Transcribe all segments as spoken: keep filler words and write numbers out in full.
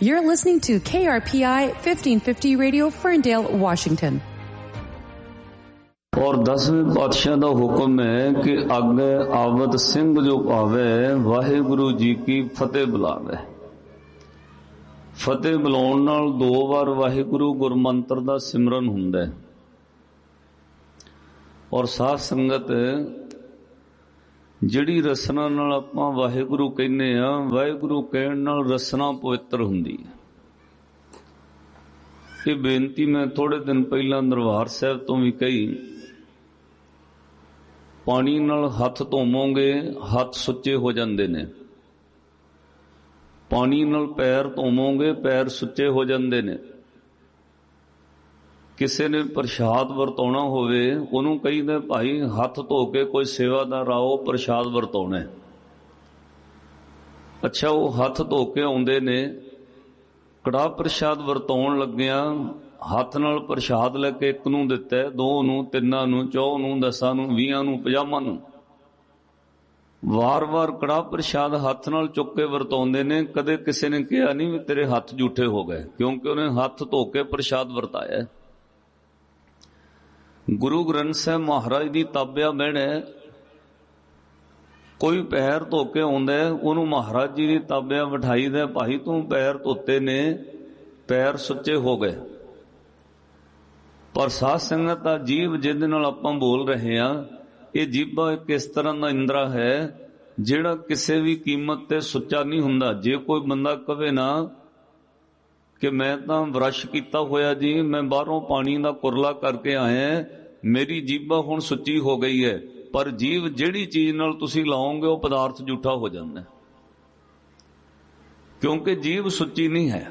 You're listening to K R P I fifteen fifty Radio, Ferndale, Washington. और दसवें पातशाह का हुक्म है कि आगे आवत सिंह जो पावे वाहिगुरु जी की फतेह बुलावे। फतेह बुलाउण नाल दो बार वाहिगुरु गुरमंत्र का सिमरन हुंदा है। और साध संगत जिहड़ी रसना नाल आपां वाहिगुरु कहने आ, वाहिगुरु कहण नाल रसना पवित्र हुंदी है। ये बेनती मैं थोड़े दिन पहला दरबार साहिब तो भी कही। पानी नाल हथ धोवोगे हथ सुच्चे हो जाते ने, पानी नाल पैर धोवोगे पैर सुच्चे हो जाते ने। किसी ने प्रसाद वरताउणा होवे उहनूं कहीदा भाई हथ धो के कोई सेवादार आओ प्रसाद वरताउणा है। अच्छा वो हथ धो के आउंदे ने, कड़ा प्रसाद वरताउण लग्गिया हथ नाल प्रसाद लैके एक नूं दिता है, दो नूं, तिन्नां नूं, चौ नूं, दसां नूं, ਵੀਹਾਂ नूं, ਪੰਜਾਹਾਂ नूं। वार वार कड़ा प्रसाद हथ नाल चुक के वरताउंदे ने। कदे किसी ने कहा नहीं भी तेरे हथ झूठे हो गए, क्योंकि उन्हें हथ धो के प्रसाद वरताया है। गुरु ग्रंथ साहिब महाराज की ताबिया बहन है। कोई पैर धो के आउंदा है, उहनूं महाराज जी की ताबिया बिठाई दे, भाई तू पैर धोते ने, पैर सुच्चे हो गए। पर साध संगत दा जीव जिहदे नाल आपां बोल रहे हैं, ये जीभा एक इस तरह का इंद्रा है जिहड़ा किसी भी कीमत ते सुच्चा नहीं हुंदा। जे कोई बंदा कहे ना कि मैं तां ब्रश कीता होया जी, मैं बाहरों पानी दा कुरला करके आया, मेरी जीभा हुण सुच्ची हो गई है, पर जीव जिहड़ी चीज नाल तुसीं लाओगे वो पदार्थ झूठा हो जाता है, क्योंकि जीव सुच्ची नहीं है।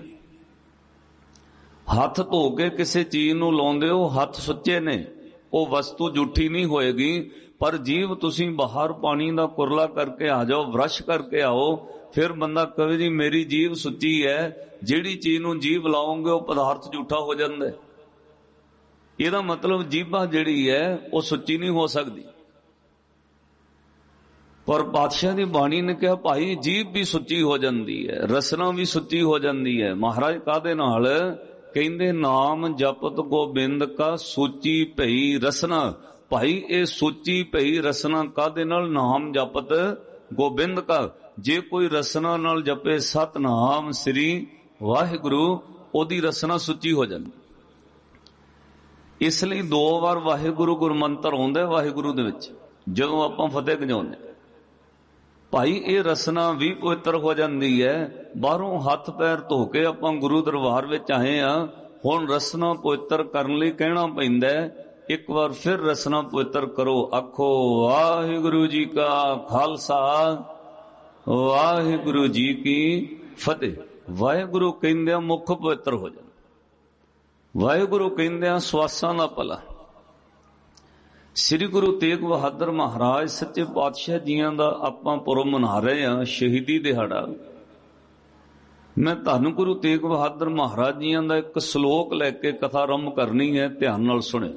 हथ धो के किसी चीज नूं लाउंदे हो, हथ सुच्चे ने, वो वस्तु झूठी नहीं होएगी। पर जीव तुसीं बाहर पानी दा कुरला करके आ जाओ, ब्रश करके आओ, फिर बंदा कहे जी मेरी जीव सुच्ची है, जिहड़ी चीज नूं जीव लाओगे वो पदार्थ झूठा हो जाता है। ਇਹਦਾ मतलब जीभा जिहड़ी है वो सुच्ची नहीं हो सकती। पर पातशाह की बाणी ने कहा भाई जीभ भी सुच्ची हो जाती है, रसना भी सुच्ची हो जाती है। महाराज काहदे नाल कहंदे नाम जपत गोबिंद का सुची भई रसना। भाई ये सुची भई रसना काहदे नाल? नाम जपत गोबिंद का। जे कोई रसना नाल जपे सतनाम श्री वाहिगुरु, ओदी रसना सुची हो जाती। इसलिए दो बार वाहिगुरु गुरमंत्र आउंदा वाहिगुरु दे विच जदों आपां फतेह गजाउने। भाई ये रसना भी पवित्र हो जाती है। बाहरों हथ पैर धो के आपां गुरु दरबार विच आए आ, हुण रसना पवित्र करन लई कहना पैंदा है एक बार फिर रसना पवित्र करो। आखो वाहिगुरु जी का खालसा वाहिगुरु जी की फतेह। वाहिगुरु कहंदे मुख पवित्र हो जाए, वाहिगुरु कहंदे स्वासां दा भला। श्री गुरु तेग बहादुर महाराज सच्चे पातशाह जियां दा आपां पुरब मना रहे हैं, शहीदी दिहाड़ा। मैं धन गुरु तेग बहादुर महाराज जियां दा एक श्लोक लैके कथा आरंभ करनी है, ध्यान नाल सुने।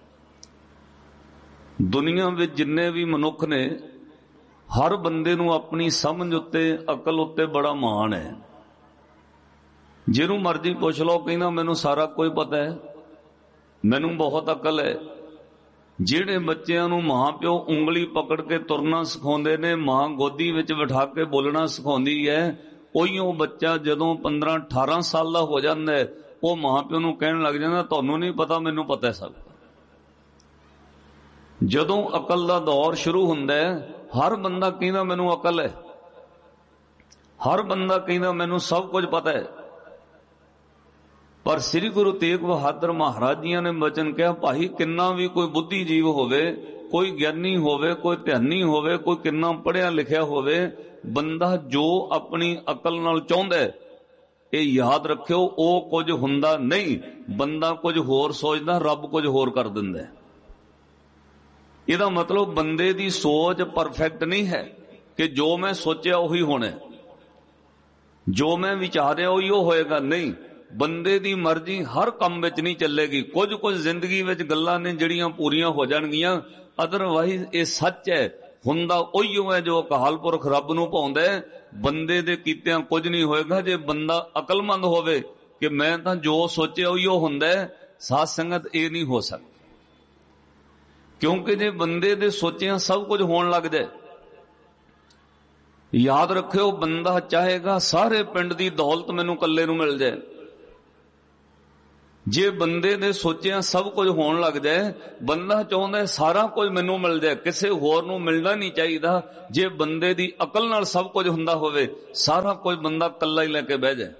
दुनिया विच जिन्ने भी मनुख ने, हर बंदे नूं अपनी समझ उत्ते अकल उत्ते बड़ा माण है। जिन्हों मर्जी पुछ लो, कहना मैनू सारा कोई पता है, मैनू बहुत अकल है। जिहड़े बच्चों नूं मां प्यो उंगली पकड़ के तुरना सिखाउंदे ने, मां गोदी विच बिठा के बोलना सिखाउंदी है, उहियों बच्चा जदों पंद्रह अठारह साल का हो जाता है, वो मां प्यो नूं कहण लग जांदा तुहानूं नहीं पता, मैनू पता है सब। जदों अकल का दौर शुरू हुंदा है, हर बंदा कहंदा मैनू अकल है, हर बंदा कहंदा मैनू सब कुछ पता है। पर श्री गुरु तेग बहादुर महाराज जी ने वचन कहा भाई किन्ना भी कोई बुद्धिजीव होवे, कोई ज्ञानी होवे, कोई ध्यानी होवे, कोई किन्ना पढ़िया लिखिया होवे, बंदा जो अपनी अकल नाल चाहुंदा है, ये याद रखियो वो कुछ हुंदा नहीं। बंदा कुछ होर सोचदा, रब कुछ होर कर दिंदा है। इहदा मतलब बंदे दी सोच परफेक्ट नहीं है कि जो मैं सोचा उही होना, जो मैं विचारिया उही होएगा। नहीं, बंदे दी मर्जी हर काम विच नहीं चलेगी। कुछ कुछ जिंदगी विच गल्लां ने जिहड़ियां पूरियां हो जाणगियां, अदरवाइज ये सच है ਹੁੰਦਾ ਉਹੀਓ ਹੈ ਜੋ ਅਕਾਲ ਪੁਰਖ ਰੱਬ ਨੂੰ ਭਾਉਂਦਾ। ਬੰਦੇ ਦੇ ਕੀਤਿਆਂ ਕੁਝ ਨਹੀਂ ਹੋਏਗਾ। ਜੇ ਬੰਦਾ ਅਕਲਮੰਦ ਹੋਵੇ ਕਿ ਮੈਂ ਤਾਂ ਜੋ ਸੋਚਿਆ ਉਹੀਓ ਹੁੰਦਾ, ਸਾਧ ਸੰਗਤ ਇਹ ਨਹੀਂ ਹੋ ਸਕਦਾ। ਕਿਉਂਕਿ ਜੇ ਬੰਦੇ ਦੇ ਸੋਚਿਆ ਸਭ ਕੁਝ ਹੋਣ ਲੱਗ ਜਾਏ, ਯਾਦ ਰੱਖਿਓ ਬੰਦਾ ਚਾਹੇਗਾ ਸਾਰੇ ਪਿੰਡ ਦੀ ਦੌਲਤ ਮੈਨੂੰ ਇਕੱਲੇ ਨੂੰ ਮਿਲ ਜਾਏ। ਜੇ ਬੰਦੇ ਦੇ ਸੋਚਿਆ ਸਭ ਕੁਝ ਹੋਣ ਲੱਗ ਜਾਏ, ਬੰਦਾ ਚਾਹੁੰਦਾ ਸਾਰਾ ਕੁਝ ਮੈਨੂੰ ਮਿਲ ਜਾਏ, ਕਿਸੇ ਹੋਰ ਨੂੰ ਮਿਲਣਾ ਨਹੀਂ ਚਾਹੀਦਾ। ਜੇ ਬੰਦੇ ਦੀ ਅਕਲ ਨਾਲ ਸਭ ਕੁਝ ਹੁੰਦਾ ਹੋਵੇ, ਸਾਰਾ ਕੁਝ ਬੰਦਾ ਇਕੱਲਾ ਹੀ ਲੈ ਕੇ ਬਹਿ ਜਾਏ।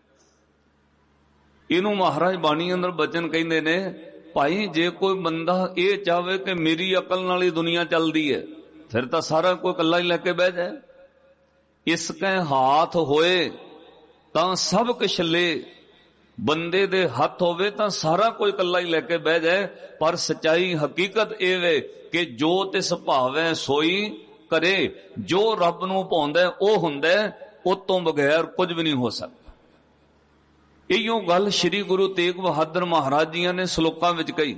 ਇਹਨੂੰ ਮਹਾਰਾਜ ਬਾਣੀ ਅੰਦਰ ਬਚਨ ਕਹਿੰਦੇ ਨੇ, ਭਾਈ ਜੇ ਕੋਈ ਬੰਦਾ ਇਹ ਚਾਹਵੇ ਕਿ ਮੇਰੀ ਅਕਲ ਨਾਲ ਹੀ ਦੁਨੀਆ ਚੱਲਦੀ ਹੈ, ਫਿਰ ਤਾਂ ਸਾਰਾ ਕੋਈ ਇਕੱਲਾ ਹੀ ਲੈ ਕੇ ਬਹਿ ਜਾਏ। ਇਸ ਕੈ ਹਾਥ ਹੋਏ ਤਾਂ ਸਭ ਕੁਛ ਲੈ, ਬੰਦੇ ਦੇ ਹੱਥ ਹੋਵੇ ਤਾਂ ਸਾਰਾ ਕੋਈ ਇਕੱਲਾ ਹੀ ਲੈ ਕੇ ਬਹਿ ਜਾਏ। ਪਰ ਸਚਾਈ ਹਕੀਕਤ ਇਹ ਵੇ ਕਿ ਜੋ ਤਿਸ ਭਾਵੈ ਸੋਈ ਕਰੇ। ਜੋ ਰੱਬ ਨੂੰ ਭਾਉਂਦਾ ਉਹ ਹੁੰਦਾ, ਉਹ ਤੋਂ ਬਗੈਰ ਕੁਝ ਵੀ ਨਹੀਂ ਹੋ ਸਕਦਾ। ਇਹੋ ਗੱਲ ਸ੍ਰੀ ਗੁਰੂ ਤੇਗ ਬਹਾਦਰ ਮਹਾਰਾਜ ਜੀਆਂ ਨੇ ਸ਼ਲੋਕਾਂ ਵਿੱਚ ਕਹੀ।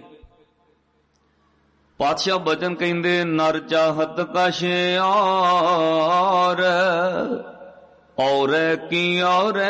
ਪਾਤਸ਼ਾਹ ਬਚਨ ਕਹਿੰਦੇ, ਨਰ ਚਾਹਤ ਕਛ ਔਰ ਔਰੇ ਕੀ ਔਰੇ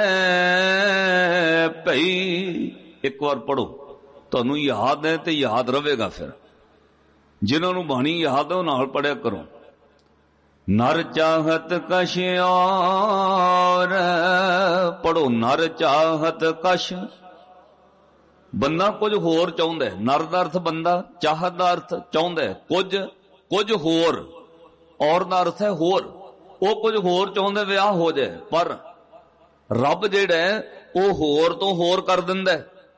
ਭਈ। ਇੱਕ ਵਾਰ ਪੜੋ, ਤੁਹਾਨੂੰ ਯਾਦ ਹੈ ਤੇ ਯਾਦ ਰਵੇਗਾ। ਫਿਰ ਜਿਨ੍ਹਾਂ ਨੂੰ ਬਾਣੀ ਯਾਦ ਹੈ ਉਹ ਨਾਲ ਪੜਿਆ ਕਰੋ। ਨਰ ਚਾਹਤ ਕਛ ਔਰ, ਪੜੋ, ਨਰ ਚਾਹਤ ਕਛ। ਬੰਦਾ ਕੁਝ ਹੋਰ ਚਾਹੁੰਦਾ। ਨਰ ਦਾ ਅਰਥ ਬੰਦਾ, ਚਾਹਤ ਦਾ ਅਰਥ ਚਾਹੁੰਦਾ ਕੁਝ, ਕੁਝ ਹੋਰ। ਔਰ ਦਾ ਅਰਥ ਹੈ ਹੋਰ। ਉਹ ਕੁਝ ਹੋਰ ਚਾਹੁੰਦੇ ਵਿਆਹ ਹੋ ਜਾਏ, ਪਰ ਰੱਬ ਜਿਹੜਾ ਉਹ ਹੋਰ ਤੋਂ ਹੋਰ ਕਰ ਦਿੰਦਾ।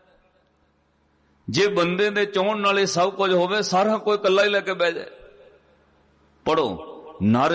ਜੇ ਬੰਦੇ ਦੇ ਚਾਹੁਣ ਨਾਲੇ ਸਭ ਕੁਝ ਹੋਵੇ, ਸਾਰਾ ਕੋਈ ਇਕੱਲਾ ਹੀ ਲੈ ਕੇ ਬਹਿ ਜਾਏ। ਪੜੋ, ਨਰ